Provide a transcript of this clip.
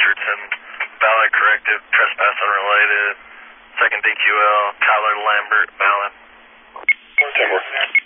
Richardson, Ballard corrective, trespass unrelated, second DQL, Tyler Lambert, Ballard. 10-4.